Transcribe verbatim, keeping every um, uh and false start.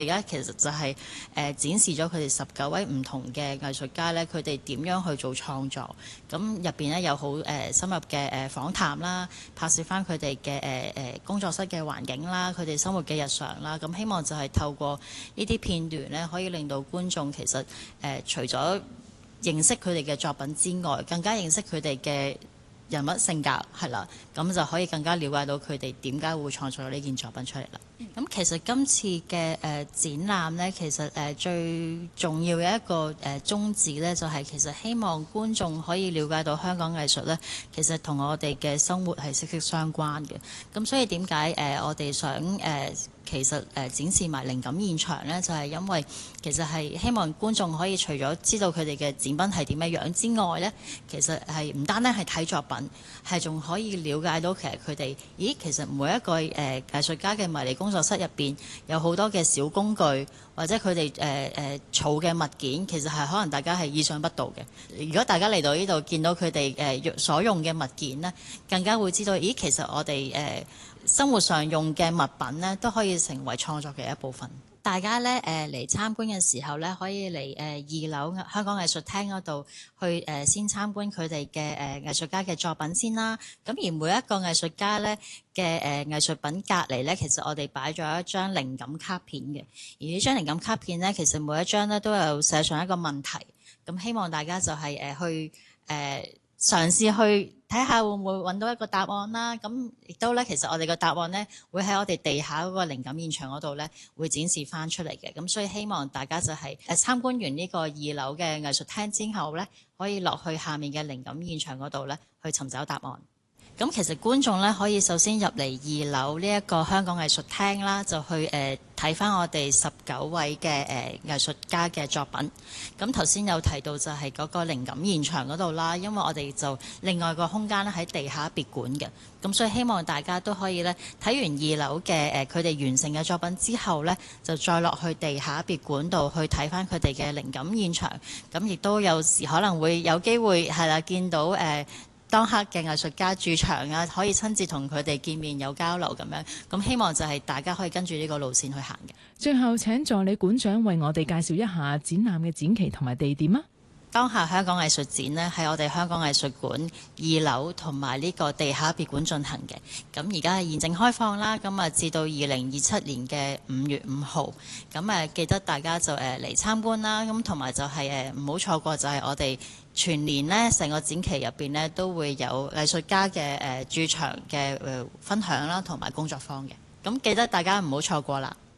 而家其實就係、是、誒、呃、展示咗佢哋十九位唔同嘅藝術家咧，佢哋點樣去做創作。咁入邊咧有好誒、呃、深入嘅誒、呃、訪談啦，拍攝翻佢哋嘅誒誒工作室嘅環境啦，佢哋生活嘅日常啦。咁希望就係透過呢啲片段咧，可以令到觀眾其實誒、呃、除咗認識佢哋嘅作品之外，更加認識佢哋嘅人物性格係啦，咁就可以更加了解到佢哋點解會創作呢件作品出嚟啦。咁其實今次嘅誒、呃、展覽呢，其實誒、呃、最重要嘅一個誒、呃、宗旨呢，就係、是、其實希望觀眾可以了解到香港藝術呢，其實同我哋嘅生活係息息相關嘅。咁所以點解誒我哋想誒、呃其實誒、呃、展示埋靈感現場呢，就係、是、因為其實係希望觀眾可以除咗知道佢哋嘅展品係點樣樣之外呢，其實係唔單單係睇作品，係仲可以了解到其實佢哋，咦，其實每一個誒、呃、藝術家嘅迷你工作室入邊有好多嘅小工具，或者佢哋誒誒儲嘅物件，其實係可能大家係意想不到嘅。如果大家嚟到呢度見到佢哋誒所用嘅物件呢，更加會知道，咦，其實我哋誒、呃生活上用嘅物品呢，都可以成為創作嘅一部分。大家呢誒嚟參觀嘅時候呢，可以嚟誒、呃、二樓香港藝術廳嗰度去誒、呃、先參觀佢哋嘅誒藝術家嘅作品先啦。咁而每一個藝術家呢嘅誒、呃、藝術品隔離呢，其實我哋擺咗一張靈感卡片嘅。而呢張靈感卡片呢，其實每一張呢都有寫上一個問題。咁希望大家就係、是、誒、呃、去誒。呃嘗試去睇下會唔會揾到一個答案啦。咁亦都咧，其實我哋個答案咧會喺我哋地下嗰個靈感現場嗰度咧會展示翻出嚟嘅。咁所以希望大家就係誒參觀完呢個二樓嘅藝術廳之後咧，可以落去下面嘅靈感現場嗰度咧去尋找答案。咁其實觀眾咧可以首先入嚟二樓呢一個香港藝術廳啦，就去誒睇翻我哋十九位嘅誒、呃、藝術家嘅作品。咁頭先有提到就係嗰個靈感現場嗰度啦，因為我哋就另外個空間咧喺地下別館嘅，咁所以希望大家都可以咧睇完二樓嘅誒佢哋完成嘅作品之後咧，就再落去地下別館度去睇翻佢哋嘅靈感現場。咁亦都有時可能會有機會係啦，見到誒。呃當刻嘅藝術家駐場啊，可以親自同佢哋見面有交流咁樣，咁希望就係大家可以跟住呢個路線去行嘅。 最後請助理館長為我哋介紹一下展覽嘅展期同埋地點啊！ 當下香港藝術展呢，喺我哋香港藝術館二樓同埋呢個地下別館進行嘅。咁而家係現正開放啦，咁啊至到二零二七年嘅五月五號。咁誒記得大家就誒嚟參觀啦。咁同埋就係誒唔好錯過，就係我哋全年呢成個展期入邊呢，都會有藝術家嘅誒駐場嘅誒分享啦，同埋工作坊嘅。咁記得大家唔好錯過啦。